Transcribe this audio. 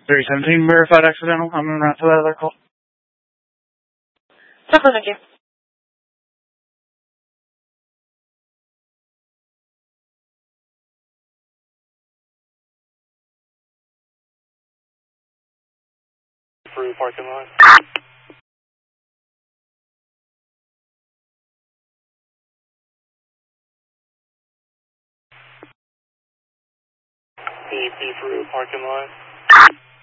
317 verified accidental. I'm en route to that other call. Thank you. Through parking lot. EP through parking lot.